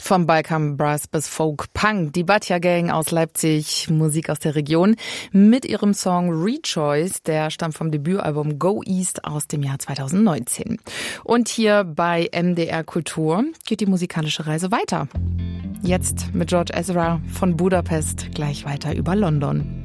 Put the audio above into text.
Vom Balkan Brass bis Folk Punk, die Batja Gang aus Leipzig, Musik aus der Region, mit ihrem Song Rejoice, der stammt vom Debütalbum Go East aus dem Jahr 2019. Und hier bei MDR Kultur geht die musikalische Reise weiter. Jetzt mit George Ezra von Budapest, gleich weiter über London.